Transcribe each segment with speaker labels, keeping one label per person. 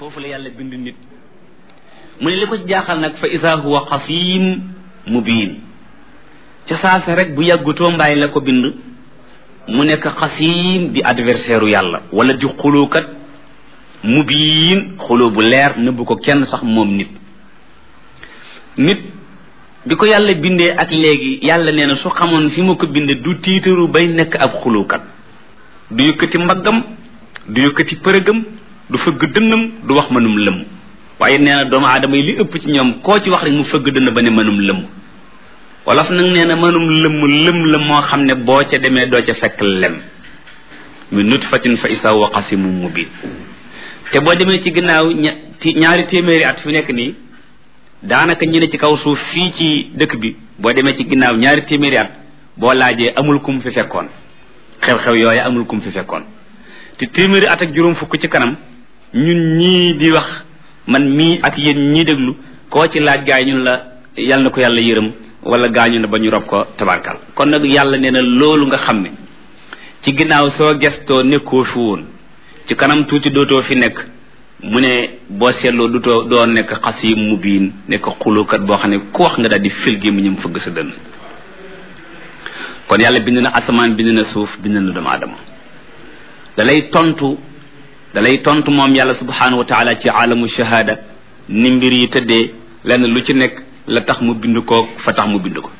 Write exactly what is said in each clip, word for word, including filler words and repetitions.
Speaker 1: foofu la yàlla bind nit mu ne li ko ci jaaxal nag fa ida huwa xasim mubin ca saasa rek bu yàggutoo mbaay la ko bind mu nekk xasim di adversaire u yàlla wala di xuluukat mubin xuloo bu leer nëbbu ko kenn sax moom nit nit bi ko yàlla bindee ak léegi yàlla nee na su xamoon fi mu ko bindee du tiitaru bay nekk ab xuluukat du yëkkati mbaggam du yëkkati përëgam du fëgg dënnam du wax mënum lëm waaye nee na doomu aadama yi li ëpp ci ñoom koo ci wax rek mu fëgg dënn ba ne mënum lëm wolof nag nee na mënum lëm lëm la moo xam ne boo ca demee doo ca fekk lem min nutfatin fa isa wa qasimun mubin te boo demee ci ginnaaw ñaari téeméeri at fi nekk nii daanaka ñu ne ci kaw suuf fii ci dëkk bi boo demee ci ginnaaw ñaari téeméeri at boo laajee amul kum fi fekkoon xew-xew yooyu amul kum fi fekkoon te téeméeri at ak juróom fukk ci kanam ñun ñii di wax man mii ak yéen ñii déglu koo ci laaj gaay ñun la yal na ko yàlla yërëm wala gaañu na ba ñu rob ko tabarkal kon nag yàlla nee na loolu nga xam ne ci ginnaaw soo gestoo nekkoo fi woon ci kanam tuuti dootoo fi nekk mu ne boo seetloo dutoo doo nekk xasim mubiin nekk xulukat boo xam ne ku wax nga daal di fil gi mu ñëm fëgg sa dënn kon yàlla bind na asamaan bind na suuf bind na doomu aadama dalay tontu dalay tontu moom yàlla subhanahu wa taala ci alamu shahada ni mbir yi tëddee lenn lu ci nekk la tax mu bind ko fa tax mu bind ko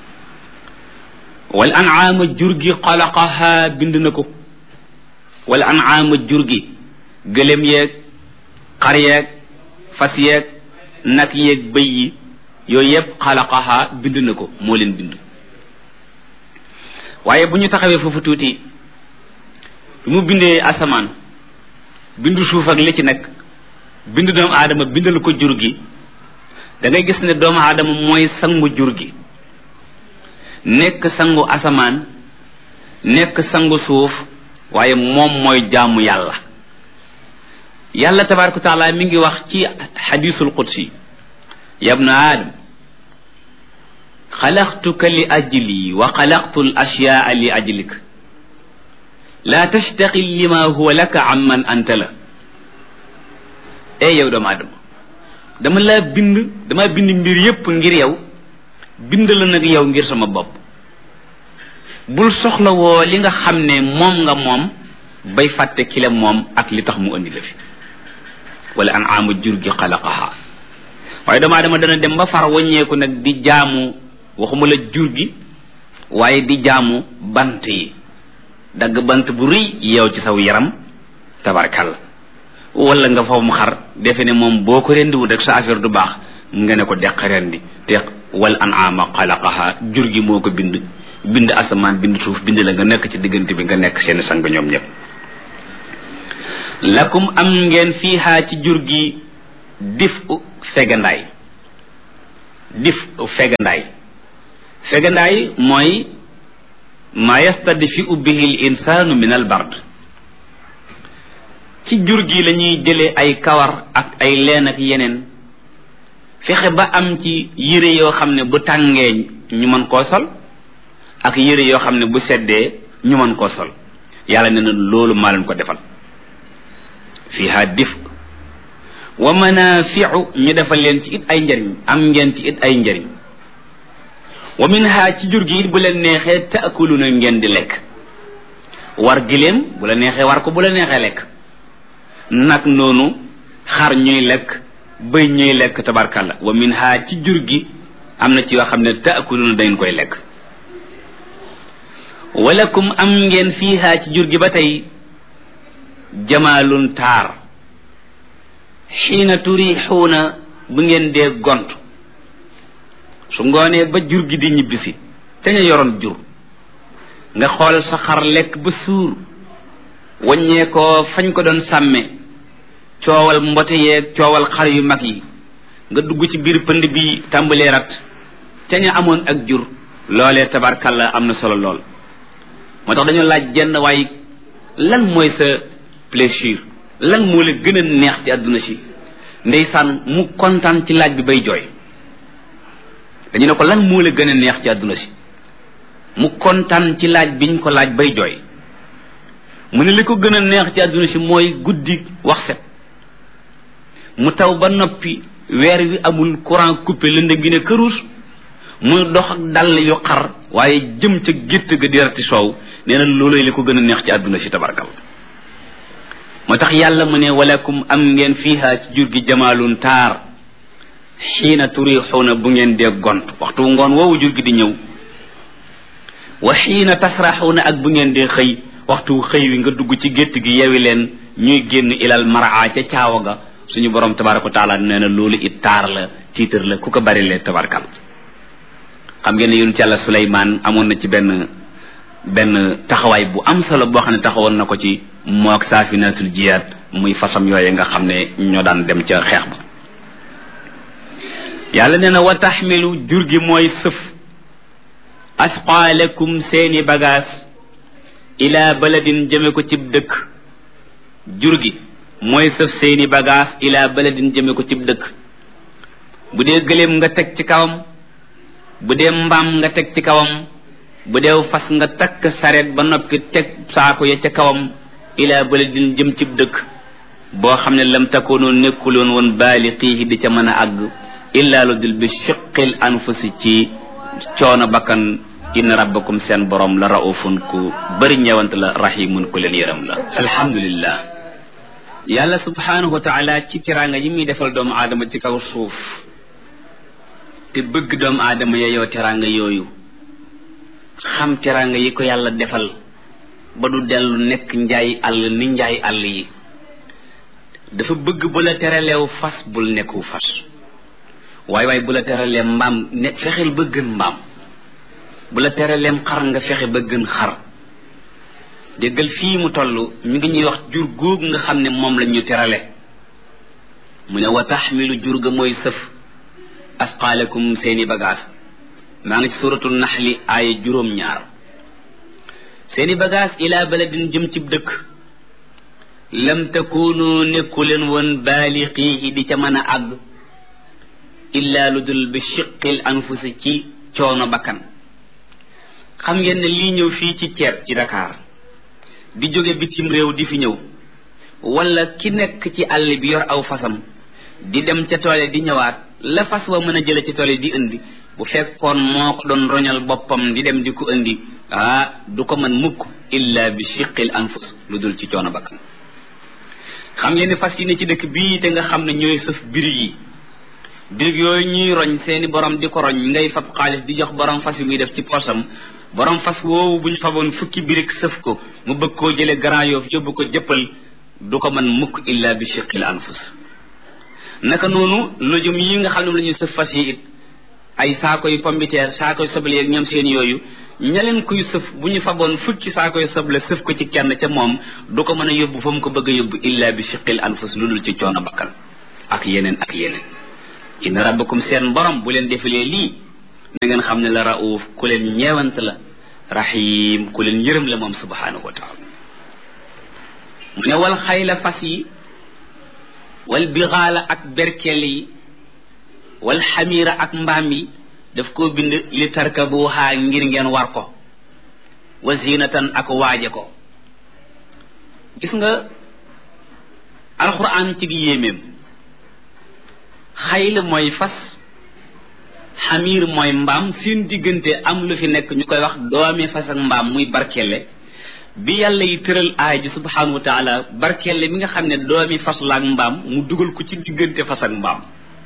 Speaker 1: wal an'aama jur gi xalaqaha bind na ko wal an'aama jur gi gëlëm yeeg xar yeeg fas yeeg nag yeeg bëy yi yooyu yëpp xalaqaha bind na ko moo leen bind waaye bu ñu taxawee foofu tuuti mu bindee asamaan bindu suuf ak li ci nekk bind doomu aadama bindal ko jur gi da ngay gis ne doomu aadama mooy sangu jur gi nekk sangu asamaan nekk sangu suuf waaye moom mooy jaamu yàlla yàlla tabaraka wa taala mi ngi wax ci xadisul qudsi yabna aadam xalaqtuka li ajli wa xalaqtu al ashyaa li ajlik laa tastaqil lima huwa laka amman anta la ey yow doomu aadama dama laa bind dama bind mbir yépp ngir yow bind la nag yow ngir sama bopp bul soxla woo li nga xam ne moom nga moom bay fàtte ki la moom ak li tax mu andi la fi wala an'aama jur gi xalaqaha waaye doomu aadama dana dem ba far waññeeku nag di jaamu waxuma la jur gi waaye di jaamu bant yi dagg bant bu rëy yow ci saw yaram tabarkalla wala nga fa mu xar defe ne moom boo ko rendiwul rek sa affaire du baax nga ne ko deq rendi te wal an'aama xalaqaha jur gi moo ko bind bind asamaan bind suuf bind la nga nekk ci diggante bi nga nekk seen sang ñoom ñëpp lakum am ngeen fiihaa ci jur gi dif u fegandaay dif u fegandaay fegandaay mooy ma yastadfi'u bihi al insaanu min al bard ci jur gi lañuy jëlee ay kawar ak ay leen ak yeneen fexe ba am ci yére yoo xam ne bu tàngee ñu mën koo sol ak yére yoo xam ne bu seddee ñu mën koo sol yàlla nee na loolu maa leen ko defal fiha dif wa manafi'u ñu defal leen ci it ay njariñ am ngeen ci it ay njariñ wa minha ci jur gi it bu leen neexee taakuluna ngeen di lekk war giléem bu la neexee war ko bu la neexee lekk nag noonu xar ñuy lekk bëy ñuy lekk tabarkalla wa minha ci jur gi am na ci yoo xam ne taakuluna dangeen koy lekk walakum am ngeen fiiha ci jur gi ba tey jamaalun taar xiina turixuuna bu ngeen dee gont su ngoonee ba jur gi di ñibbisi te ñu yoroon jur nga xool sa xar lekk ba suur waññee ko fañ ko doon sàmme coowal mbote yeeg coowal xar yu mag yi nga dugg ci biir pënd bi tàmbalee rat te ñu amoon ak jur loolee tabarkalla am na solo lool moo tax dañoo laaj jenn waaye lan mooy sa plaisir lan moo la gën a neex ci àdduna si ndeysaan mu kontaan ci laaj bi bay jooy dañu ne ko lan moo la gën a neex ci àdduna si mu kontaan ci laaj biñ ko laaj bay jooy mu ne li ko gën a neex ci àdduna si mooy guddi wax set mu taw ba noppi weer wi amul courant coupé lëndëm gi ne këruus muy dox ak dàll yu xar waaye jëm ca gétt ga di rati soow nee na loolooy li ko gën a neex ci àdduna si tabarkal moo tax yàlla mu ne walakum am ngeen fiiha ci jur gi jamaalun taar xiina turixuuna bu ngeen dee gont waxtu ngoon woowu jur gi di ñëw wa xiina tasraxuuna ak bu ngeen dee xëy waxtu xëy wi nga dugg ci gétt gi yewi leen ñuy génn ilal maraa ca caawa ga suñu borom tabaraka wa taala nee na loolu it taar la tiitar la ku ko bari lee tabarkal xam ngeen ne yonent yàlla Suleymaan amoon na ci benn benn taxawaay bu am solo boo xam ne taxawoon na ko ci mook saafinatul jiyaat muy fasam yooye nga xam ne ñoo daan dem ca xeex ba yàlla nee na wa taxmilu jur gi mooy sëf asqaalakum seeni bagaas ila baladin jëme ko cib dëkk jur gi mooy sëf seeni bagaas ila baladin jëme ko cib dëkk bu dee gëléem nga teg ci kawam bu dee mbaam nga teg ci kawam bu dee fas nga takk sareet ba noppi teg saako ya ca kawam ila baladin jëm cib dëkk boo xam ne lam takoonoo nekkuloon woon baaliqiihi di ca mën a àgg illaa lu dul bi shiqqil anfusi ci coono bakkan inna rabbakum seen borom la raufun ku bëri ñëwant la rahimun ku leen yërëm la alhamdulillah yàlla subhanahu wa taala ci tiraanga yi muy defal doomu aadama ci kaw suuf te bëgg doomu aadama yeyoo tiraanga yooyu xam tiraanga yi ko yàlla defal ba du dellu nekk njaay àll ni njaay àll yi dafa bëgg bu la teraleew fas bul nekku fas waaye waaye bu la teralee mbaam ne fexeel ba gën mbaam bu la teraleem xar nga fexe ba gën xar déggal fii mu toll mi ngi ñuy wax jur googu nga xam ne moom la ñu terale mu ne wa taxmilu jur ga mooy sëf asqaalakum seeni bagaas maa ngi ci suratul naxli aaya juróom ñaar seeni bagaas ila baladin jëm cib dëkk lam takunu nekku leen woon baaliqiihi di ca mën a àgg illa lu dul bi shiqqil anfusi ci coono bakkan xam ngeen ne lii ñëw fii ci ceeb ci Dakar di jóge bitim réew di fi ñëw wala ki nekk ci àll bi yor aw fasam di dem ca toole di ñëwaat la fas wa mën a jële ci toole di indi bu fekkoon moo ko doon roñal boppam di dem di ko indi ah du ko mën mukk illa bi shiqqil anfus lu dul ci coono bakkan xam ngeen ne fas yi ne ci dëkk bii te nga xam ne ñooy sëf birig yi birig yooyu ñuy roñ seeni borom di ko roñ ngay fab xaalis di jox borom fas yi muy def ci poosam borom fas woowu buñ faboon fukki birig sëf ko mu bëgg koo jële Grand Yoff yóbbu ko jëppal du ko mën mukk illa bi shiqqil anfus naka noonu lujum yi nga xam ne la ñuy sëf fas yi it ay saako yu pombiteer saako yu soble ak ñoom seen yooyu ña leen kuy sëf bu ñu faboon fukki saako yu soble sëf ko ci kenn ca moom du ko mën a yóbbu fa mu ko bëgg a yóbbu illa bi shiqqil anfus lu dul ci coono bakkan ak yeneen ak yeneen inna rabbakum seen borom bu leen defalee lii na ngeen xam ne la rauf ku leen ñeewant la rahim ku leen yërëm la moom subhanahu wa taala mu ne wal xayla fas yi wal bigaala ak berkel yi wal xamiira ak mbaam yi daf koo bind li tarkabuha ngir ngeen war ko wa zinatan ak waaje ko gis nga alquran ci gi yéeméem xayla mooy fas xamiir mooy mbaam seen diggante am lu fi nekk ñu koy wax doomi fas ak mbaam muy barkelle bi yàlla yi tëral aay ji subhanahu wa taala barkelle mi nga xam ne doomi fas la ak mbaam mu dugal ko ci diggante fas ak mbaam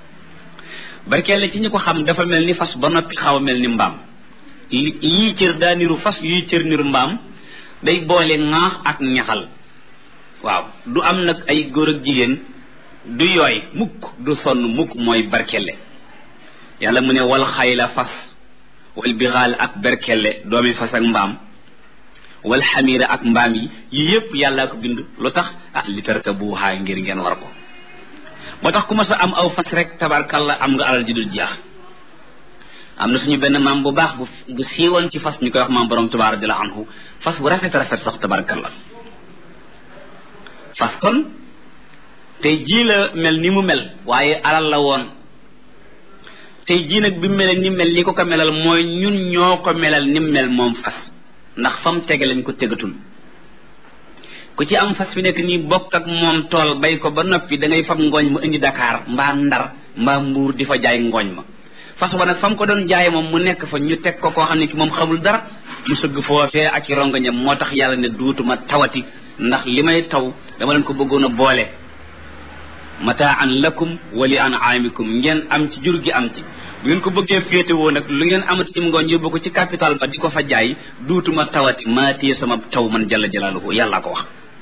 Speaker 1: barkelle ci ñi ko xam dafa mel ni fas ba noppi xaw a mel ni mbaam yii cër daa niru fas yii cër niru mbaam day boole ŋaax ak ñaxal waaw du am nag ay góor ak jigéen du yooy mukk du sonn mukk mooy barkelle yàlla mu ne wal xayla fas wal bixaal ak berkelle doomi fas ak mbaam wal xamiira ak mbaam yi yii yépp yàllaa ko bind lu tax ah li tarkabuha ngir ngeen war ko moo tax ku ma sa am aw fas rek tabarkalla am nga alal ji dul jeex am na suñu benn maam bu baax bu bu siiwoon ci fas ñu koy wax maam borom Tuubaa radiyallaahu anhu fas bu rafet rafet sax tabarkalla fas kon tey jii la mel ni mu mel waaye alal la woon tey jii nag bi mel ni mel li ko ko melal mooy ñun ñoo ko melal ni mel moom fas ndax fam tege lañ ko tegatul ku ci am fas fi nekk nii bokk ak moom tool bay ko ba noppi da ngay fab ngooñ ma indi Dakar mbaa Ndar mbaa Mbuur di fa jaay ngooñ ma fas wa nag fa mu ko doon jaay moom mu nekk fa ñu teg ko koo xam ne ki moom xamul dara mu sëgg foofee ak i rongañam moo tax yàlla ne duutuma tawati ndax li may taw dama leen ko bëggoon a boole mataan lakum wa li an'amikum ngeen am ci jur gi am ci bu ngeen ko bëggee féetewoo nag lu ngeen amati ci ngooñ yóbbu ko ci capital ba di ko fa jaay duutuma tawati maa téye sama taw man jalla jalaaluhu yàlla ko wax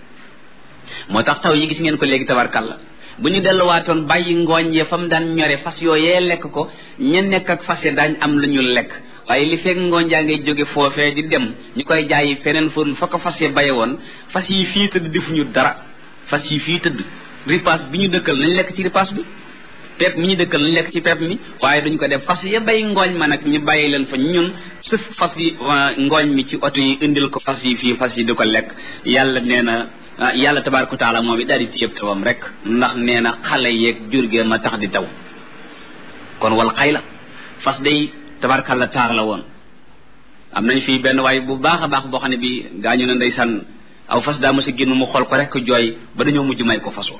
Speaker 1: moo tax taw yi gis ngeen ko léegi tabarkalla bu ñu delluwaatoon bàyyi ngooñ ya fa mu daan ñore fas yooyee lekk ko ña nekk ak fas ya daañ am lu ñu lekk waaye li fekk ngooñ jaa ngay jóge foofee di dem ñu koy jaayi feneen fu fa ko fas ya baye woon fas yi fii tëdd defuñu dara fas yi fii tëdd ripaas bi ñu dëkkal nañ lekk ci ripaas bi pepp mi ñu dëkkal nañ lekk ci pepp mi waaye duñ ko def fas ya bay ngooñ ma nag ñu bàyyi leen fa ñun sëf fas yi ngooñ mi ci oto yi indil ko fas yi fii fas yi di ko lekk yàlla nee na yàlla tabaaraka wa taala moom it daal di téyeb tawam rek ndax nee na xale yeeg jurgee ma tax di taw kon wal xay la fas day tabaarkalla taar la woon am nañ fii benn waaye bu baax a baax boo xam ne bi gaañu na ndeysaan aw fas daa mos a génn mu xool ko rek jooy ba dañoo mujj may ko fas wa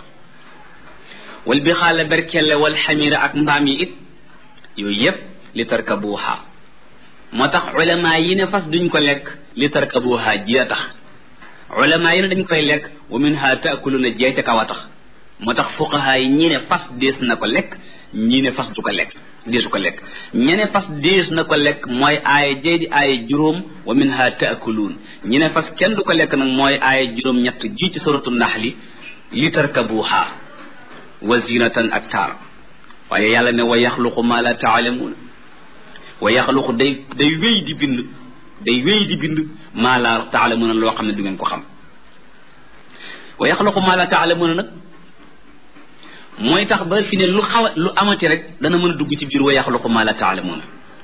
Speaker 1: wal bi xaala berkelle wal xamira ak mbaam yi it yooyu yëpp li tarkabuha moo tax ulama yi ne fas duñ ko lekk li tarkabuha ji a tax ulama yi ne dañ koy lekk wa minha taakuluna jeey ca kaw a tax moo tax fuqaha yi ñi ne fas dees na ko lekk ñi ne fas du ko lekk deesu ko lekk ñi ne fas dees na ko lekk mooy aaya jeey di aaya juróom wa minha taakuluun ñi ne fas kenn du ko lekk nag mooy aaya juróom ñett ji ci suratu naxli li tarkabuha wa zinatan ak taar waaye yàlla ne wa yaxluqu ma la taalamuun wa yaxluqu day day wéy di bind day wéy di bind maa la taalamuuna loo xam ne du ngeen ko xam wa yaxluqu maa la taalamuuna nag mooy tax ba fi ne lu xaw lu amati rek dana mën a dugg ci biir wa yaxluqu maa la taalamuuna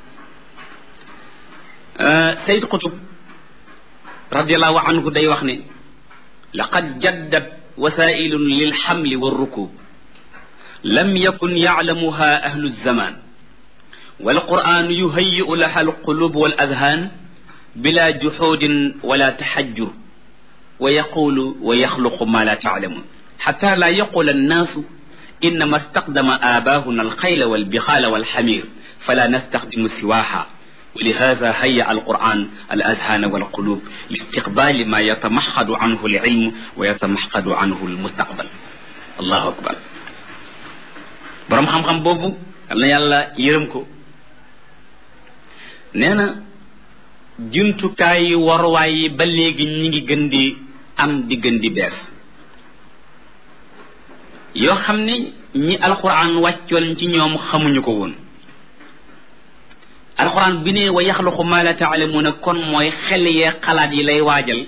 Speaker 1: Sayyid Qutb radiallahu anhu day wax ne laqad jaddat wasailun lil xamli wa rukub lam yakun yaclamuha ahlu zaman walquran yuhayiu laha alqulub wal adhan bila juxudin wala taxajjur wa yaqulu wa yaxluqu ma la taalamun xata la yaqul annaasu innama staqdama aabaahuna alxayla walbixaala walxamir fala nastaxdimu siwaha ولهذا هيأ القرآن الأذهان والقلوب لاستقبال ما يتمحض عنه العلم ويتمحض عنه المستقبل الله أكبر borom xam-xam boobu yal na yàlla yërëm ko nee na jumtukaay yi waruwaay yi ba léegi ñi ngi gën di am di gën di bees yoo xam ne ñi alquran wàccoon ci ñoom xamuñu ko woon alquran bi ne wa yaxluqu ma la taalamuuna kon mooy xel yee xalaat yi lay waajal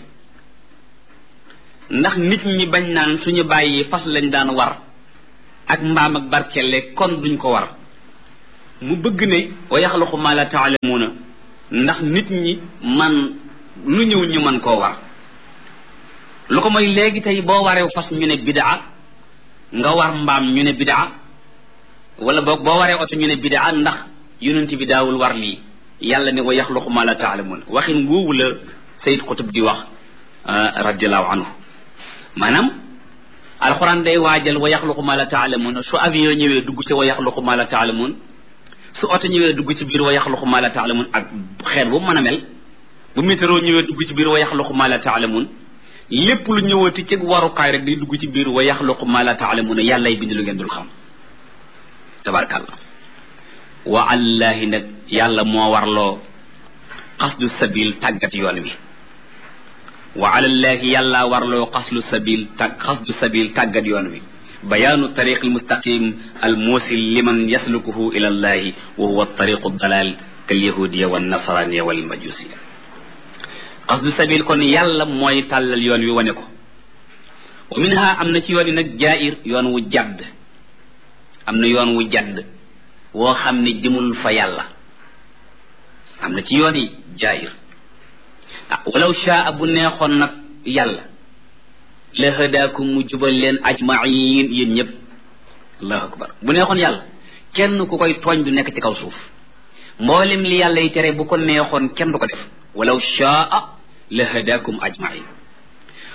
Speaker 1: ndax nit ñi bañ naan suñu bàyyi fas lañ daan war ak mbaam ak barkelle kon duñ ko war mu bëgg ne wa yaxluqu ma la taalamuuna ndax nit ñi man lu ñëw ñu mën koo war lu ko mooy léegi tey boo wareew fas ñu ne bidaa nga war mbaam ñu ne bidaa wala boog boo waree oto ñu ne bidaa ndax yonent bi daawul war lii yàlla ne wa yaxluqu ma la taalamuuna waxin woowu la Sayyid Qutb di wax radiallahu anhu maanaam alquran day waajal wa yaxluqu ma la taalamuun su avion ñëwee dugg ci wa yaxluqu ma la taalamuun su oto ñëwee dugg ci biir wa yaxluqu ma la taalamuun ak xeet bu mën a mel bu météo ñëwee dugg ci biir wa yaxluqu ma la taalamuun lépp lu ñëwati ci warukaay rek day dugg ci biir wa yaxluqu ma la taalamuun yàllay bind lu ngeen dul xam tabaarakallah wa allahi nag yàlla moo warloo qasdu sabil tàggat yoon wi wa alallahi yàlla warloo qasdu sabil tag qasdu sabil tàggat yoon wi bayaanu tariq almustaqim almuusil liman yaslukuhu ila allahi wa huwa tariqu dalal kalyahudiya wannasraniya walmajusiya qasdu sabil kon yàlla mooy tàllal yoon wi wane ko wa minha am na ci yoon yi nag jaa'ir yoon wu jadd am na yoon wu jadd woo xam ne jëmul fa yàlla am na ci yoon yi jaa'ir ah walaw shaa bu neexoon nag yàlla la hadaakum mu jubal leen ajmain yéen ñëpp allahu akbar bu neexoon yàlla kenn ku koy tooñ du nekk ci kaw suuf mboolem li yàlla yi tere bu ko neexoon kenn du ko def walaw shaa la hadaakum ajmain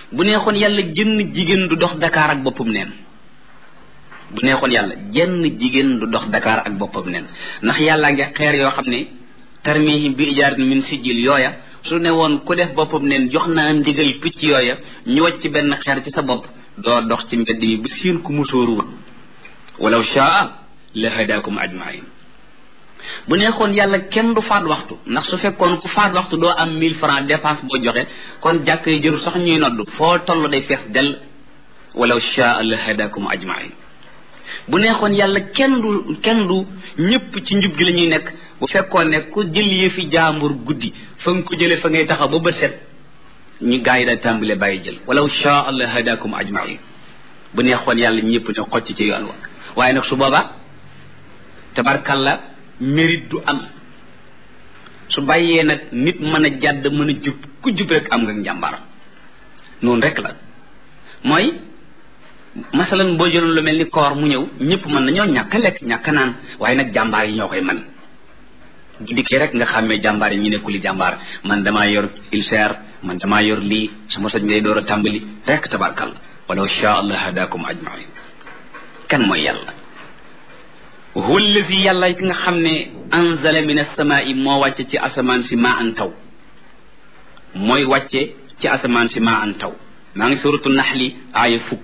Speaker 1: bu neexoon yàlla jënn jigéen du dox Dakar ak boppam neen bu neexoon yàlla jenn jigéen du dox Dakar ak boppam neen ndax yàllaa ngi xeer yoo xam ne tarmihim bi ijaratin min sijil yooya su ne woon ku def boppam neen jox naa ndigal picc yooya ñu wacc benn xeer ci sa bopp doo dox ci mbedd yi bu siin ku musóoruwul walaw shaa la hadakum ajmain bu neexoon yàlla kenn du faat waxtu ndax su fekkoon ku faat waxtu doo am mille francs dépense boo joxe kon jàkk yi jëru sax ñuy noddu foo toll day fees dell walaw shaa la hadakum ajmain bu neexoon yàlla kenn du kenn du ñëpp ci njub gi la ñuy nekk bu fekkoon ne ku jël yëfi jaambur guddi fa nga ko jële fa ngay taxaw ba bët set ñu gaa yi daal tàmbale bàyyi jël walaw shaa allah hadakum ajmain bu neexoon yàlla ñëpp ne xocc ci yoon wa waaye nag su boobaa tabarkalla mérite du am su bàyyee nag nit mën a jàdd mën a jub ku jub rek am nga njàmbaar noonu rek la mooy masalan boo jëloon lu mel ni koor mu ñëw ñëpp mën nañoo ñàkk a lekk ñàkk a naan waaye nag jàmbaar yi ñoo koy man bu dikkee rek nga xàmmee jàmbaar yi ñu nekkuli jàmbaar man damaa yor ulcère man damaa yor lii sama soj ngay door a tàmbali rek tabarkalla walaw shaa allah hadakum ajmain kan mooy yàlla huwa allazi yàlla ki nga xam ne anzala min as-samaa'i moo wàcce ci asamaan si maa an taw mooy wàcce ci asamaan si maa an taw maa ngi suratu naxli aaya fukk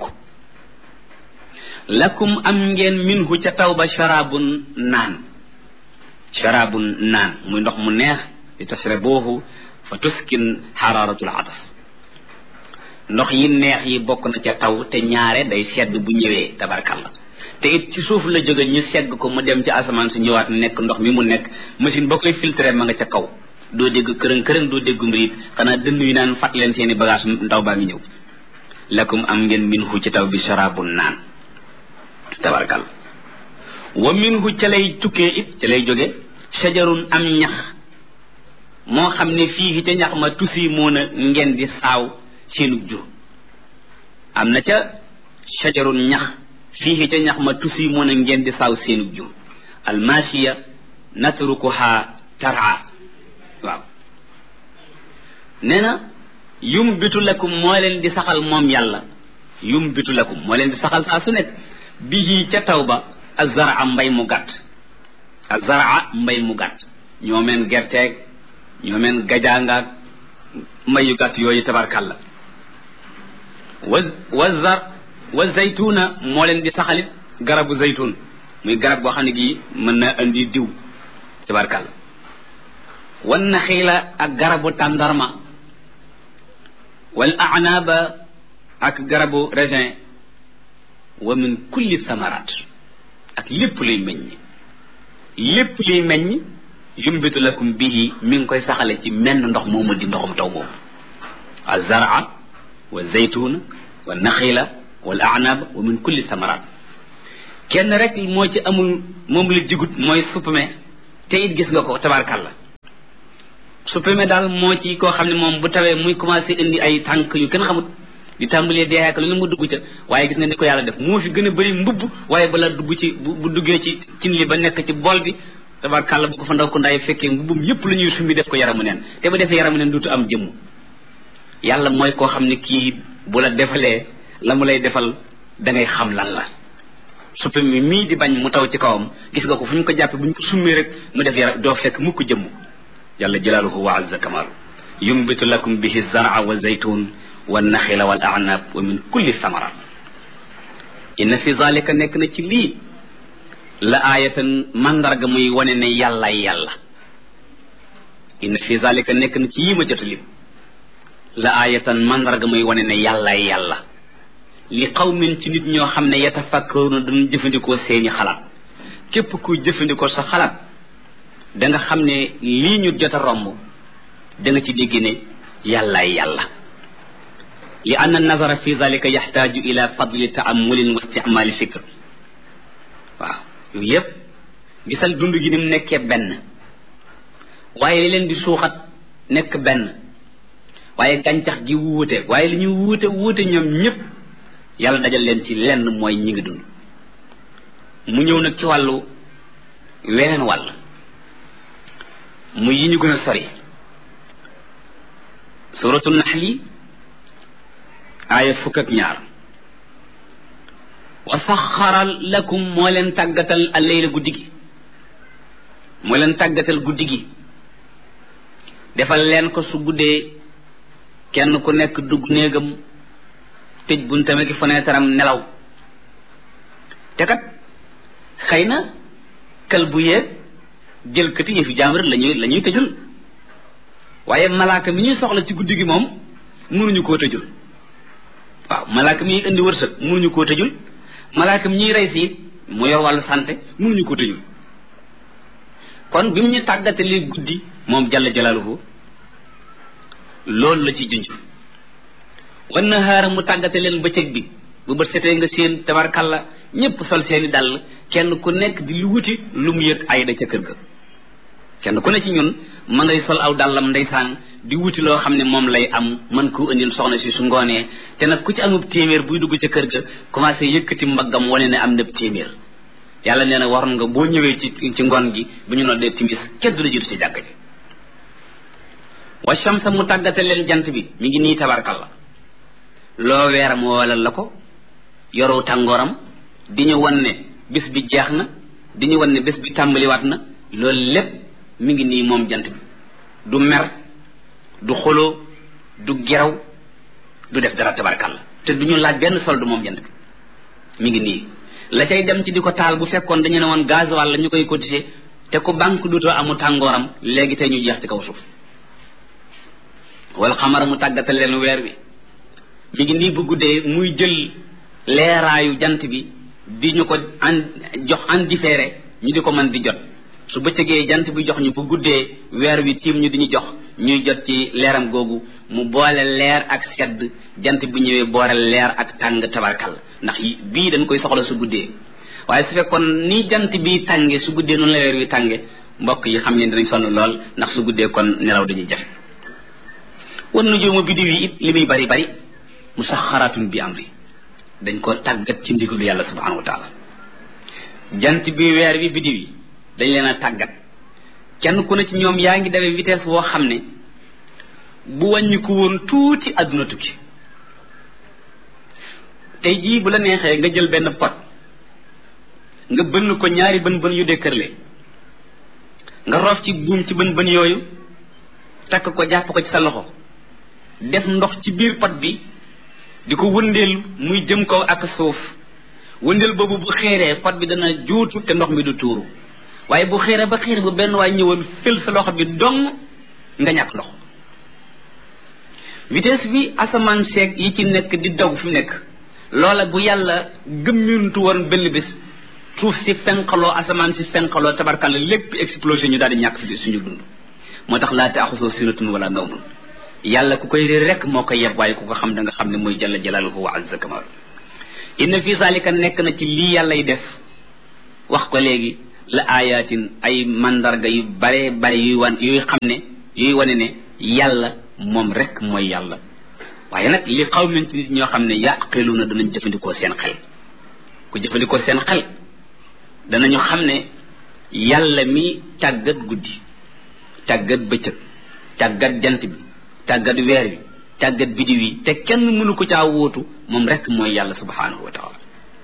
Speaker 1: lakum am ngeen minhu ca taw ba sharabun naan sharabun naan muy ndox mu neex li tasrabuhu fa tuskin xararatul atas ndox yi neex yi bokk na ca taw te ñaare day sedd bu ñëwee tabarkalla te it ci suuf la jóge ñu segg ko mu dem ci asamaan si ñëwaat nekk ndox mi mu nekk machine boo koy filtré ma nga ca kaw doo dégg kërëng kërëng doo dégg mbirit xanaa dënn yu naan fat leen seeni bagage ndaw baa ngi ñëw lakum am ngeen minhu ci taw bi sharabun naan tabarkal wa minhu ca lay tukkee it ca lay jóge shajarun am ñax moo xam ne fii ca ñax ma tusi moon a ngeen di saaw seenu jur am na ca shajarun ñax fii ca ñax ma tusi moon a ngeen di saaw seenu jur almasiya natrukuha tara waaw nee na yumbitu lakum moo leen di saxal moom yàlla yumbitu lakum moo leen di saxal saa su nekk bihi ca taw ba azara mbay mu gàtt azara mbay mu gàtt ñoo meen gerteeg ñoo meen gajaangaag mbay yu gàtt yooyu tabarkàlla wa wa zar wa zaytuna moo leen di saxalit garabu zaytun muy garab boo xam ne gii mën na andi diw tabarkàlla wan naxiila ak garabu tàndarma wal a'naba ak garabu raisin wa min kulli samarat ak lépp luy meññ lépp luy meññ yumbitu lakum bihi mi ngi koy saxale ci menn ndox moomu di ndoxum taw moomu azraa wa zaytuna wa naxila wal a'nab wa min kulli samarat kenn rek moo ci amul moom la jigut mooy suppame te it gis nga ko tabarkalla suppame daal moo ci koo xam ne moom bu tawee muy commencé indi ay tànk yu kenn xamut di tàmbalee dee ak lu ne mu dugg ca waaye gis nga ni ko yàlla def moo fi gën a bëri mbubb waaye bala dugg ci bu duggee ci cin li ba nekk ci bool bi tabarkàlla bu ko fa ndaw ko ndaay fekkee mbubbum yëpp la ñuy sumbi def ko yaramu neen te bu defee yaramu neen duutu am jëmm yàlla mooy koo xam ne kii bu la defalee la mu lay defal da ngay xam lan la suppe mi mii di bañ mu taw ci kawam gis nga ko fu ñu ko jàppee bu ñu ko summee rek mu def yaram doo fekk mukk jëmm jalla jalaaluhu wa azza kamaalu yumbitu lakum bihi zara wa zaytun wa naxila wal a'nab wa min kulli samara inna fi zalika nekk na ci lii la aayatan mandarga muy wane ne yàlla yàlla inna fi zalika nekk na ci yii ma jotalim la aayatan mandarga muy wane ne yàlla yàlla li qawmin ci nit ñoo xam ne yatafakkaruna dañu jëfandikoo seeni xalaat képp kuy jëfandikoo sa xalaat da nga xam ne lii ñu jot a romb da nga ci dégg ne yàllaay yàlla li anna nazara fi zalika yaxtaaju ila fadli taamulin wa isticmaali fikr waaw yooyu yëpp gisal dund gi ni mu nekkee benn waaye li leen di suuxat nekk benn waaye gàncax gi wuute waaye li ñu wuute wuute ñoom ñëpp yàlla dajal leen ci lenn mooy ñi ngi dund mu ñëw nag ci wàllu weneen wàll mu yi ñu gën a sori suratu naxli aaya fukk ak ñaar wa saxara lakum moo leen tàggatal al-layla guddi gi moo leen tàggatal guddi gi defal leen ko su guddee kenn ku nekk dugg néegam tëj buntam ak fenêtre am nelaw te kat xëy na kal bu yeeg jël kati yëfi jaam rek lañuy la ñuy tëjul waaye malaaka mi ñuy soxla ci guddi gi moom mënuñu koo tëjul waaw malaaka mi indi wërsëg mënuñu koo tëjul malaaka mi ñuy rey si it mu yor wàllu santé mënuñu koo tëjul kon bi mu ñu tàggatalee guddi moom jalla jalaaluhu loolu la ci junj wan nahaara mu tàggate leen bëccëg bi bu bët setee nga seen tabarkalla ñëpp sol seeni dàll kenn ku nekk di lu wuti lu mu yëg ayda ca kër ga kenn ku ne ci ñun ma ngay sol aw dàllam ndeysaan di wuti loo xam ne moom lay am mën koo indil soxna si su ngoonee te nag ku ci amub téeméer buy dugg ca kër ga commencé yëkkati mbaggam wane ne am na téeméer yàlla nee na waroon nga boo ñëwee ci ci ngoon gi bu ñu noddee timis kenn du la jiitu ci jàkka ji wa shamsa mu tàggate leen jant bi mi ngi nii tabarkalla loo weeram woolal la ko yoroo tàngooram di ñu wan ne bés bi jeex na di ñu wan ne bés bi tàmbaliwaat na loolu lépp mi ngi nii moom jant bi du mer du xoloo du geraw du def dara tabarkalla te du ñu laaj benn solde moom jant bi mi ngi nii la cay dem ci di ko taal bu fekkoon dañu ne woon gasoil la ñu koy cotiser te ku banque dutoo amu tàngooram léegi tey ñu jeex ci kaw suuf wal xamara mu tàggatal leen weer wi mi ngi nii bu guddee muy jël leeraayu jant bi di ñu ko an jox en différé ñu di ko mën di jot su bëccëgee jant bi jox ñu bu guddee weer wi tiim ñu di ñu jox ñuy jot ci leeram googu mu boole leer ak sedd jant bi ñëwee boole leer ak tàng tabarkal ndax bii dañ koy soxla su guddee waaye su fekkoon ni jant bi tànge su guddee noonu la weer wi tànge mbokk yi xam ngeen dinañ sonn lool ndax su guddee kon nelaw dañuy jafe wan nu jóoma biddiw yi it li muy bari bari musaxaratun bi amri dañ ko tàggat ci ndigalu yàlla subhanahu wa taala jant bi weer bi biddiw yi dañ leen a tàggat kenn ku ne ci ñoom yaa ngi dawee vitesse woo xam ne bu wàññi ko woon tuuti àdduna tukki tey jii bu la neexee nga jël benn pot nga bënn ko ñaari bën bën yu dëkkërle nga roof ci buum ci bën bën yooyu takk ko jàpp ko ci sa loxo def ndox ci biir pot bi di ko wëndeel muy jëm kaw ak suuf wëndeel boobu bu xeeree pot bi dana juutu te ndox mi du tuuru waaye bu xeeree ba xeer bu benn waay ñëwoon fël sa loxo bi dong nga ñàkk ndox vitesse bi asamaan seeg yi ci nekk di daw fi mu nekk loola bu yàlla gëmmintu woon benn bés suuf si fenqaloo asamaan si fenqaloo tabarkalla lépp explosion ñu daal di ñàkk fi suñu dund moo tax laa taaxusoo sinatun wala nawmun yàlla ku koy réer rek moo koy yeb waaye ku ko xam da nga xam ne mooy jalla jalaaluhu wa azza kamaalu inna fi zalika nekk na ci lii yàllay def wax ko léegi la ayatin ay mandarga yu bare bare yuy wan yuy xam ne yuy wane ne yàlla moom rek mooy yàlla waaye nag li xaw min ci nit ñoo xam ne yaqiluuna danañ jëfandikoo seen xel ku jëfandikoo seen xel danañu xam ne yàlla mi tàggat guddi tàggat bëccëg tàggat jant bi tàggat weer wi tàggat bidiw yi te kenn mënu ko caa wóotu moom rek mooy yàlla subhanahu wa taala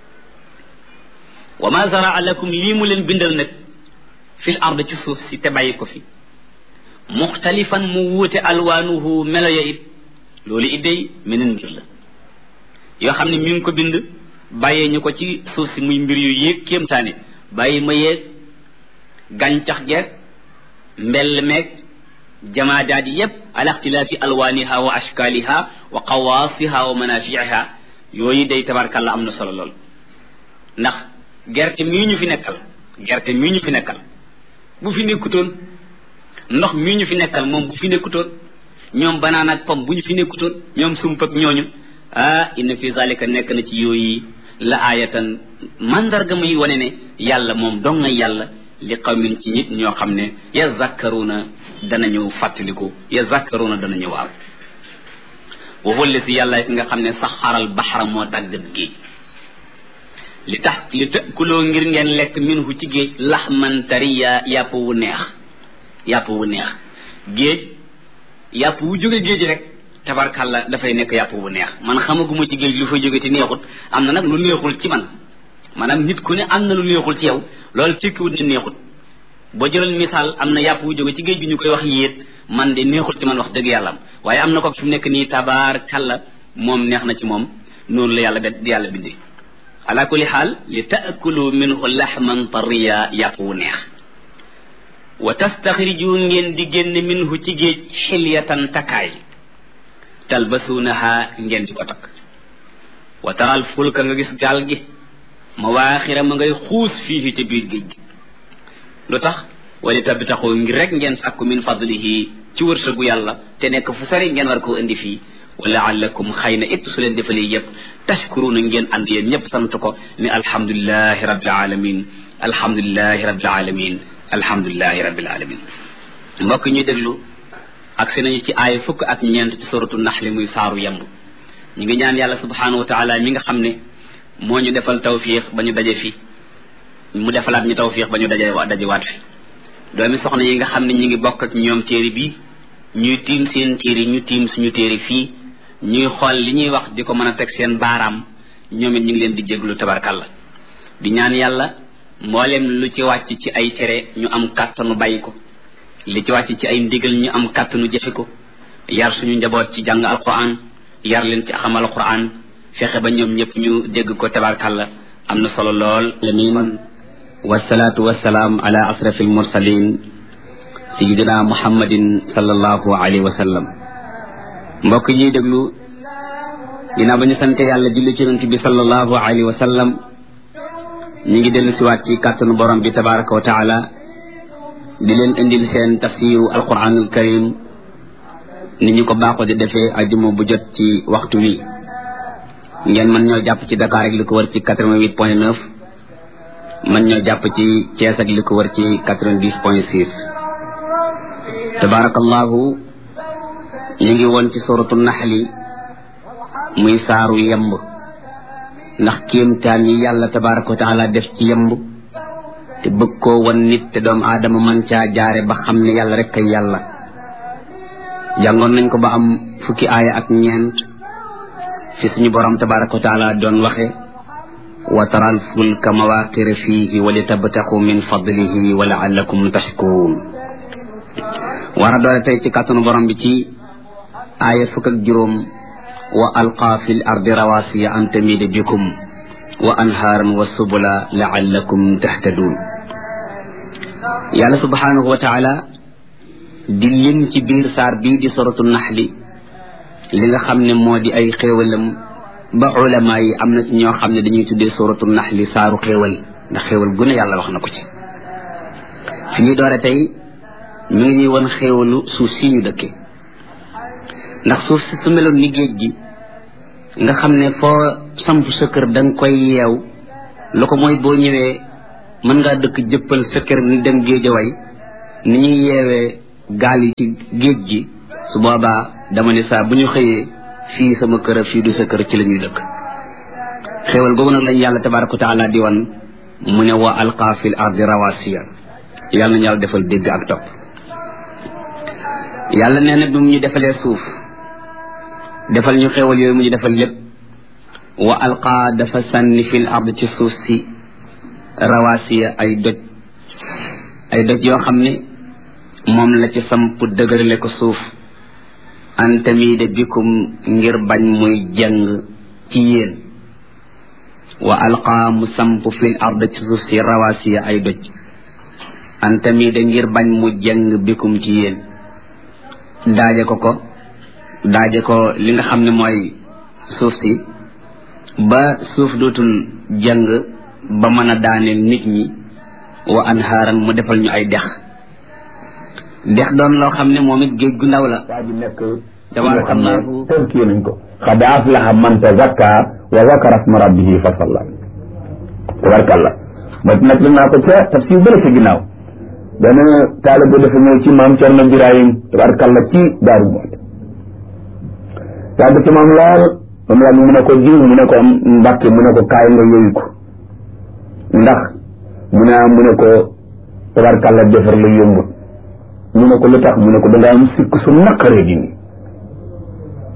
Speaker 1: wa ma zaraa lakum lii mu leen bindal nag fil ard ci suuf si te bàyyi ko fi muxtalifan mu wuute alwaanuhu melo ya it loolu idday meneen mbir la yoo xam ne mi ngi ko bind bàyyee ñu ko ci suuf si muy mbir yu yéeg kéemtaane bàyyi ma yeeg gàncax geeg mbell meeg jamaadaat yi yépp ala ixtilaafi alwaaniha wa ashkaaliha wa qawaasiha wa manafiiha yooyu day tabarkàlla am na solo lool ndax gerte mii ñu fi nekkal gerte mii ñu fi nekkal bu fi nekkutoon ndox mii ñu fi nekkal moom bu fi nekkutoon ñoom banaan ak pom bu ñu fi nekkutoon ñoom sump ak ñooñu ah inna fi zalika nekk na ci yooyu la aayatan mandarga muy wane ne yàlla moom dong nga yàlla li qawmin ci nit ñoo xam ne yazakkaruna danañu fàttaliku yazakkaruna danañu waaw wa huwa allati yàlla nga xam ne saxaral baxra moo tàggat géej li tax li tëkkuloo ngir ngeen lekk minhu ci géej laxman tariya yàpp wu neex yàpp wu neex géej yàpp wu jóge géej rek tabarkalla dafay nekk yàpp bu neex man xamaguma ci géej lu fay jóge te neexut am na nag lu neexul ci man maanaam nit ku ne am na lu neexul ci yow loolu tekkiwut ne neexut boo jëloon misaal am na yàpp bu jóge ci géej gi ñu koy wax yéet man de neexul ci man wax dëgg yàlla waaye am na ko fi mu nekk nii tabarkalla moom neex na ci moom noonu la yàlla di yàlla bindee ala kulli xaal li taakulu minhu laxman tariya yàpp wu neex wa tastaxriju ngeen di génn minhu ci géej xilyatan takkaay talbasuunaha ngeen di ko takk wa taral fulka nga gis gaal gi mawaaxira ma ngay xuus fii ci biir géej gi lu tax wali tabtaxu ngir rek ngeen sàkku min fadlihi ci wërsëgu yàlla te nekk fu sari ngeen war koo indi fii wa laallakum xëy na it su leen defalee yëpp tashkuruna ngeen ànd yéen ñëpp sant ko ni alhamdulilahi rabbil alamin alhamdulilahi rabbil alamin alhamdulilahi rabbil alamin mbokk ñuy déglu ak si nañu ci aaya fukk ak ñeent ci suratu naxli muy saaru yemb ñu ngi ñaan yàlla subhanahu wa taala mi nga xam ne moo ñu defal tawfiix ba ñu daje fi mu defalaat ñu tawfiix ba ñu daje dajewaat fi doomi soxna yi nga xam ne ñu ngi bokk ak ñoom téere bi ñuy tiim seen téere ñu tiim suñu téere fii ñuy xool li ñuy wax di ko mën a teg seen baaraam ñoom it ñu ngi leen di jéglu tabarkalla di ñaan yàlla mboolem lu ci wàcc ci ay tere ñu am kàttanu bàyyi ko li ci wàcc ci ay ndigal ñu am kàttanu jëfe ko yar suñu njaboot ci jàng alquran yar leen ci xam alquran fexe ba ñoom ñëpp ñu dégg ko tabarkalla am na solo lool amin wasalaatu wasalaam ala asrafil mursalin sayidina muhammadin sallallahu alayhi wa sallam mbokk ñuy déglu ginnaaw ba ñu sante yàlla julli ci yonent bi sallallahu alayhi wa sallam ñu ngi dellu siwaat ci kàttanu borom bi tabaraka wa taala di leen indil seen tafsiru alquran al karim ni ñu ko baaxoo di defee ajuma bu jot ci waxtu wi ngeen mën ñoo jàpp ci Dakar ak li ko wër ci quatre-vingt-huit point neuf mën ñoo jàpp ci Thiès ak li ko wër ci quatre-vingt-dix point six tabarakallahu ñu ngi woon ci suratu naxli muy saaru yemb ndax kéemtaan yi yàlla tabaraka wa taala def ci yemb te bëgg koo wan nit te doomu aadama man caa jaare ba xam ne yàlla rek kay yàlla jàngoon nañ ko ba am fukki aaya ak ñeent fi suñu borom tabaraka wa taala doon waxe wa taral fulka mawaqira fihi wa li tabtaxu min fadlihi wa laallakum tashkurun war a doole tey ci kàttanu borom bi ci aaya fukk ak juróom wa alqa fi l ardi rawasiya an tamida bikum wa anhaaran wa subula laallakum tahtadun yàlla subhanahu wa taala di lim ci biir saar bii di suratu naxli li nga xam ne moo di ay xéewalam ba ulama yi am na ci ñoo xam ne dañuy tuddee suratu naxli saaru xéewal ndax xéewal gu ne yàlla wax na ko ci fi ñuy doore tey mi ngi ñuy won xéewalu suuf si ñu dëkke ndax suuf si su meloon ni géej gi nga xam ne foo samp sa kër da nga koy yeew lu ko mooy boo ñëwee mën ngaa dëkk jëppal sa kër ni dem géejaway ni ñuy yeewee gaal yi ci géej gi su boobaa dama ne saa bu ñu xëyee fii sama kër fii du sa kër ci la ñuy dëkk xéewal googu nag lañ yàlla tabaraka wa taala di wan mu ne wa alqa fil ardi rawasiya yàlla nañu yàlla defal dégg ak topp yàlla nee na bi mu ñu defalee suuf defal ñu xéewal yooyu mu ñu defal lépp wa alqa dafa sànni fil ard ci suuf si rawasiya ay doj ay doj yoo xam ne moom la ci samp dëgërale ko suuf an tamida bikum ngir bañ muy jàng ci yéen wa alqa mu samp fil ard ci suuf si rawasiya ay doj an tamida ngir bañ mu jàng bikum ci yéen daaje ko ko daaje ko li nga xam ne mooy suuf si ba suuf dootul jàng ba mën a daaneel nit ñi wa anhaaran mu defal ñu ay dex dex doon loo xam ne moom it géej gu ndaw la
Speaker 2: waa ji nekk
Speaker 1: tabarakallahu
Speaker 2: tënkii nañ ko qad aflaha man tazakka wa zakara asma rabbihi fa salla tabarakallah mooy nag naa ko ca tafsir bële ca ginnaaw benn taalibe dafa ñëw ci maam Cerno Birahim tabarakallah ci Daaru Muxti yàgg ci moom lool moom la mu ne ko jiw mu ne ko Mbàkke mu ne ko kaay nga yooyu ko ndax mu ne mu ne ko tabarakallah defar la yombut mu ne ko lu tax mu ne ko danga am sikk su naqaree gi nii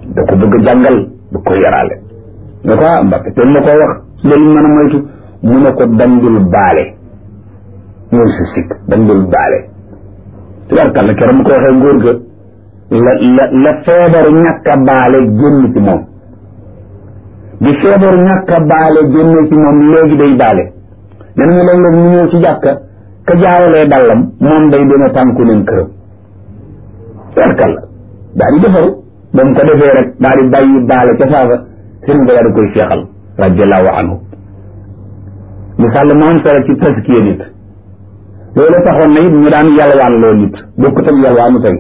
Speaker 2: da ko bëgg a jàngal bu ko yaraale ne ko ah Mbàkke te ma ko wax su dee mën a moytu mu ne ko dandul baale mooy si sikk dandul baale tubaarkàlla keroog mu ko waxee góor ga la la la feebaru ñàkk a baale génn ci moom bi feebaru ñàkk a baale génn ci moom léegi day baale nee nañu léeg-léeg mu ñëw ci jàkka ka jaawalee dallam moom day dina tànku leen këram tubaarkàlla daal di defaru ba mu ko defee rek daal di bàyyi baale ca saasa sëriñ ko daal di koy seexal radiallahu anhu misaal la moom solo ci taskiya nit loolu taxoon na it ñu daan yalwaan loo nit bokkut ak yalwaanu tey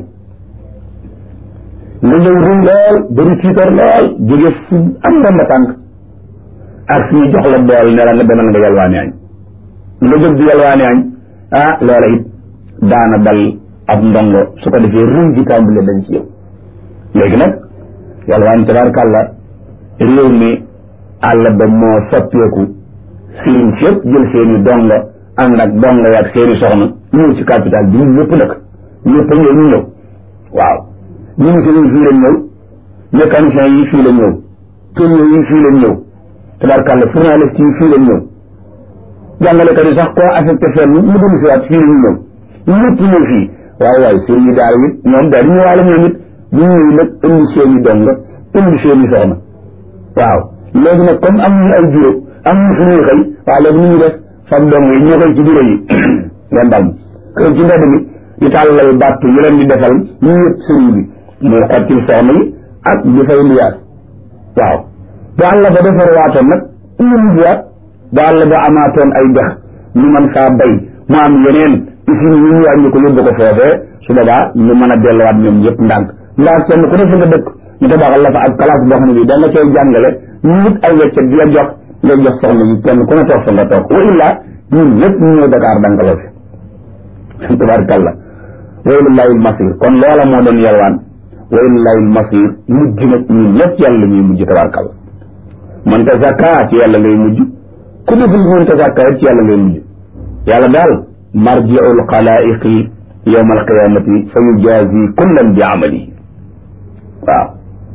Speaker 2: nga ñëw ruñ lool bëri tiitar lool jóge fu am ndomba tànk ak suñu jox la bool ne la nga demal nga yalwaani añ nga jóg di yalwaani añ ah loola it daana dal ab ndongo su ko defee ruñ ji tàmbale dañ ci yow léegi nag yalwaan tabaarkàlla réew mi àll ba moo soppeeku sëriñ sépp jël seeni donga ànd ak donga yaag seeni soxna ñëw ci capital bi ñun ñëpp nag ñëpp a ñëw ñu ñëw waaw ministres yi fii lañ ñëw mécaniciens yi fii lañ ñëw tourneurs yi fii lañ ñëw tabarkàlla journalistes yi fii lañ ñëw jàngalekat yi sax koo affecté fenn mu dul si waat fii lañu ñëw ñëpp ñëw fii waaye waaye sëriñ yi daal it ñoom daal di ñëwaale ñoom it ñu ñëw nag indi seeni donga indi seeni soxna waaw léegi nag comme am ñu ay bureau am ñu fu ñuy xëy waaw léegi ni ñu def fam dong yi ñoo koy ci bureau yi ngeen dal kër ci mbedd mi di tàllal battu ñu leen di defal ñu yëpp sëriñ bi muy xottil soxna yi ak di fay liyaas waaw bu àll ba defar waatoon nag ñu mujjuwaat bu àll ba amaatoon ay dex ñu mën saa bay mu am yeneen usine yi ñu wàññi ko yóbbu ko foofee su boobaa ñu mën a delluwaat ñoom ñëpp ndànk ndax kenn ku ne fa nga dëkk ñu tabaxal la fa ak classe boo xam ne bi da nga cay jàngale ñu wut ay weccet di la jox ngay jox soxna yi kenn ku ne toog fa nga toog wa illa ñun ñëpp ñu ñëw Dakar dankaloo fi tabaarkalla wa ilallahil masir kon loola moo doon yalwaan wa ilallahil masir mujj nag ñun ñëpp yàlla ñuy mujj tabaarkalla man ta zakka ci yàlla ngay mujj ku deful man ta zakka ci yàlla ngay mujj yàlla daal marji'ul xalaa'iqi yawma alqiyamati fa yujazi kullan bi amalihi waaw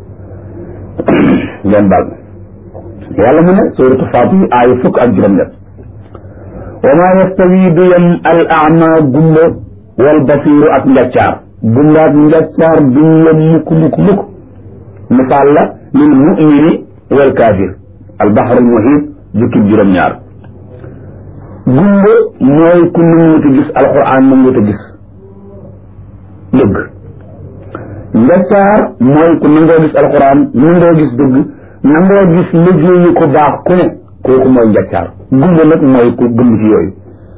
Speaker 2: ngeen baal yàlla mu ne suuratu Faatiha aaya fukk ak juróom-ñett wa maa yastawi du yem al a'ma gumba wal basiiru ak njaccaar gumba ak njaccaar duñ yem mukk mukk mukk misaal la lil mu'mini wal kaafir al bahrul muhiit jukkib juróom-ñaar gumba mooy ku nanguwut a gis alquran nanguwut a gis dëgg njaccaar mooy ku nangoo gis alquran nangoo gis dëgg nangoo gis liggéeyu ko baax ku ne kooku mooy njaccaar gumba nag mooy ku gëm ci yooyu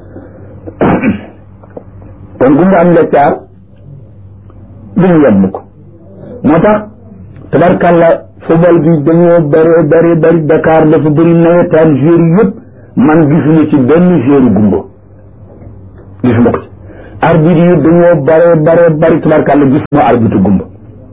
Speaker 2: kon gumba am njaccaar duñu yem mukk moo tax tabarkàlla football bi dañoo bari bari bari Dakar dafa bëri nawetaan joueur yëpp man gisuma ci benn joueur gumba gisuma ko ci arbitre yi dañoo bare bare bari tabarkàlla gisuma arbitre gumba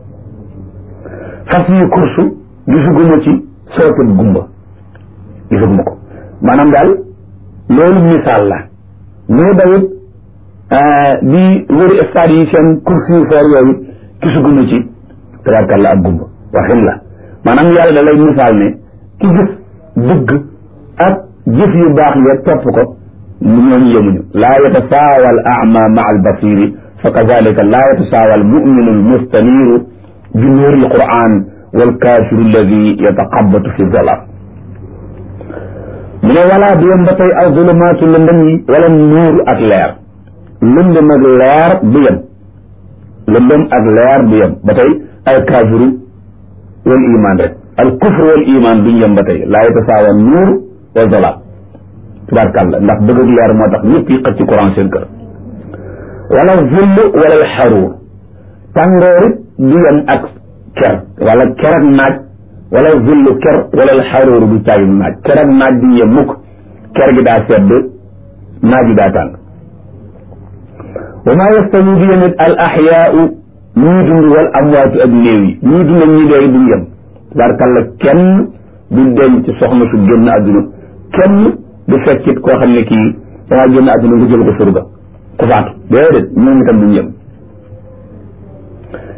Speaker 2: fas yi course gisuguma ci sootet gumba gisuguma ko maanaam daal loolu misaal la ñoo dawit di wëri stade yi seen course yu foor yooyu gisuguma ci tabarkàlla ak gumba waxin la maanaam yàlla da lay misaal ne ki gis dëgg ak jëf yu baax ya topp ko mu ñooñu yemuñu laa yatasaawa al a'ma ma'a al basiri fa kazalika laa yatasaawa al mu'minu al mustaniru bi nuuri al quran wal kaafiru alladi yataqabbatu fi zalaam mu ne walaa du yem ba tey al zulumaatu lëndëm yi wala nuur ak leer lëndëm ak leer du yem lëndëm ak leer du yem ba tey al kaafiru wal iman rek al kufru wal iman duñ yem ba tey laa yatasaawa nuur wa zalaam tubaarkàlla ndax bëgg ak leer moo tax ñëpp yi xëcc ci courant seen kër wala zull wala al xaruur tàngoorit du yem ak ker wala ker ak naaj wala zullu ker wala al xaruur du caagin naaj ker ak naaj duñ yem mukk ker gi daa sedd naaj gi daa tàng wa maa yastawi du yemit al axyaau ñii dund wal amwaatu ak néew yi ñii dund ak ñi dee duñ yem tubaarkàlla kenn du denc soxna su génn àdduna kenn du fekkit koo xam ne kii dangaa génn àdduna nga jël ko surga ku faatu déedéet ñoom itam duñ yem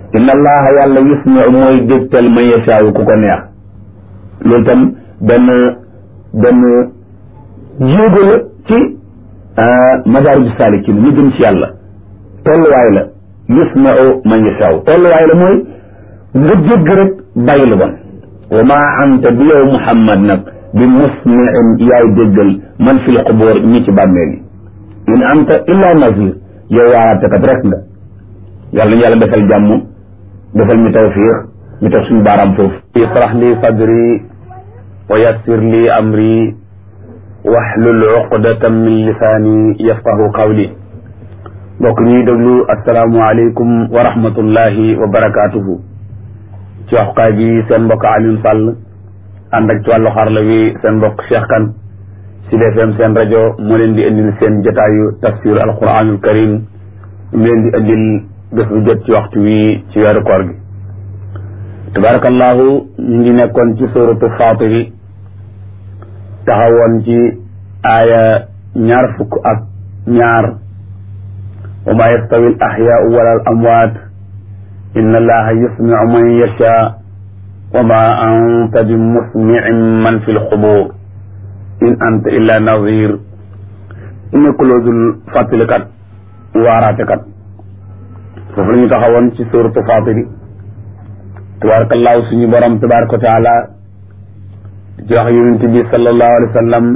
Speaker 2: inna allaha yàlla yusmiu mooy dégtal man yashaawu ku ko neex loolu tam benn benn jéego la ci madaariju saalikiin ñu jëm ci yàlla tolluwaay la yusmiu man yashaawu tolluwaay la mooy nga dégg rek bàyyi lu bon wa maa anta bi yow Muhammad nag bi musmiin yaay déggal man fil qubuur ñi ci bàmmeel yi in anta illa nazir yow waaraatekat rek nga yàlla ñu yàlla defal jàmm defal ñu tawfiix ñu teg suñu baaraam foofu israh li sadri wa yassir li amri wahlul uqdatan min lisaani yafqahu qawli mbokk ñuy déglu asalaamu aleykum wa rahmatullahi wa barakaatuhu ci waxukaay bi seen mbokk Alioune Sall ànd ak ci wàllu xarala wi seen mbokk Cheikh Kane Sud F M seen rajo moo leen di indil seen jotaayu tafsir alquranul karim mu leen di indil bés bu jot ci waxtu wi ci weeru koor gi tabarakallahu ñu ngi nekkoon ci suratu Faatiri taxawoon ci aaya ñaar fukk ak ñaar wa ma yastawi al ahyaau wala al amwaat inna allaha yusmiu man yasha wa ma anta bi musmiin man fi lxubuur in anta illa nazir nekkuloo dul fàttalikat waaraatekat foofu la ñu taxawoon ci suuratu Faatiri tabarakallahu suñu borom tabaraka wa taala di wax yonent bi sallallahu alayhi wa sallam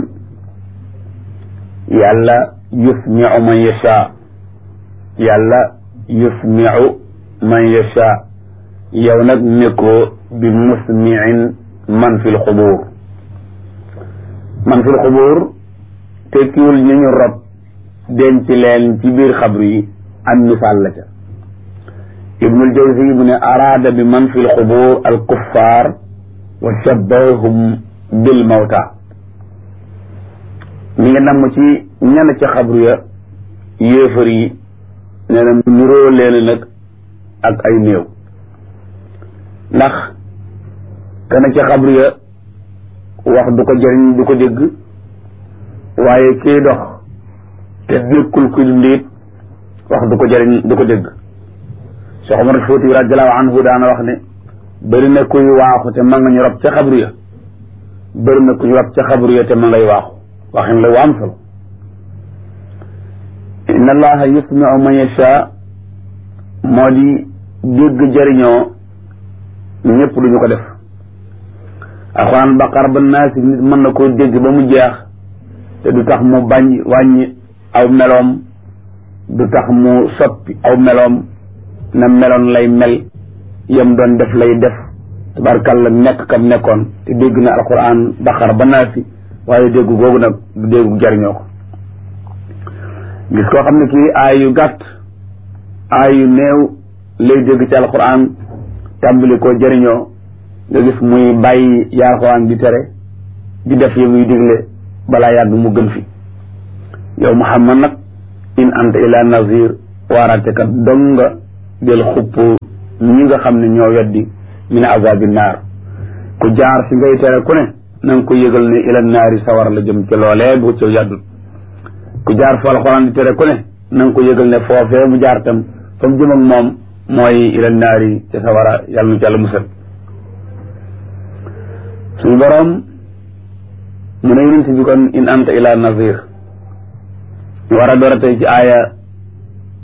Speaker 2: yàlla yusmiu man yasha yàlla yusmiu man yasha yow nag nekkoo bi musmiin man fil xubuur man fil xubuur tekkiwul ñu ñu rob denc leen ci biir xabru yi am misaal la ca ibnul jawzi mu ne araada bi man fil xubuur al kuffaar wa shabbahum bil mawta mi ngi namm ci ñan ca xabru ya yéefar yi nee na nuroo leen nag ak ay néew ndax kana ca xabru ya wax du ko jëriñ du ko dégg waaye kii dox te nekkul ku ndiit wax du ko jëriñ du ko dégg Cheikh Omar Fouti radiallahu anhu daana wax ne bëri na kuy waaxu te ma nga ñu rob ca xabru ya bëri na ku ñu rob ca xabru ya te ma ngay waaxu waxin la waam solo inna allaha yusmiu man yasha moo di dégg jëriñoo ñëpp duñu ko def alxuraan baqara ba naasi nit mën na koo dégg ba mu jeex te du tax mu bañ wàññi aw meloom du tax mu soppi aw meloom na meloon lay mel yam doon def lay def tabarkàlla nekk kam nekkoon te dégg na alxuraan baqara ba naasi waaye dégg googu nag du déggu jariñoo ko gis koo xam ne kii aay yu gàtt aay yu néew lay dégg ci alxuraan tàmbali koo jëriñoo nga gis muy bàyyi yaa alxuraan di tere di def yi muy digle balaa yàgg mu gën fi yow Muhammad nag in anta ila nazir waaraatekat dong nga del xupp ñi nga xam ne ñoo weddi min azabi naar ku jaar si ngay tere ku ne na nga ko yëgal ne ila naari sawar la jëm ci loolee bu ci yàddut ku jaar fa alxuraan di tere ku ne na nga ko yëgal ne foofee mu jaar tam fa mu jëm ak moom mooy ila naari ci sawara yàlla nu ci yàlla musal suñu boroom mu ne yonent bi kon in anta ila nazir ñu war a door a tey ci aaya